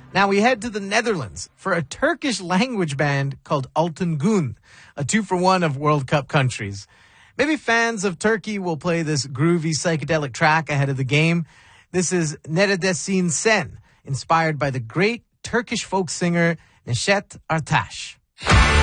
Now we head to the Netherlands for a Turkish language band called Altın Gün, a 2-for-1 of World Cup countries. Maybe fans of Turkey will play this groovy psychedelic track ahead of the game. This is Neredesin Sen, inspired by the great Turkish folk singer Neşet Ertaş.